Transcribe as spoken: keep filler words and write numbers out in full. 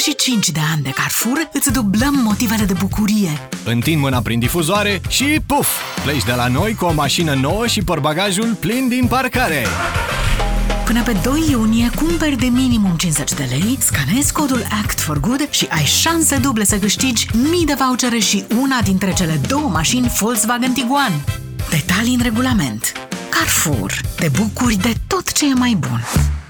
și cinci de ani de Carrefour îți dublăm motivele de bucurie. Întind mâna prin difuzoare și puf! Pleci de la noi cu o mașină nouă și portbagajul plin din parcare! Până pe doi iunie, cumperi de minimum cincizeci de lei, scanezi codul Act for Good și ai șanse duble să câștigi mii de vouchere și una dintre cele două mașini Volkswagen Tiguan. Detalii în regulament. Carrefour. Te bucuri de tot ce e mai bun.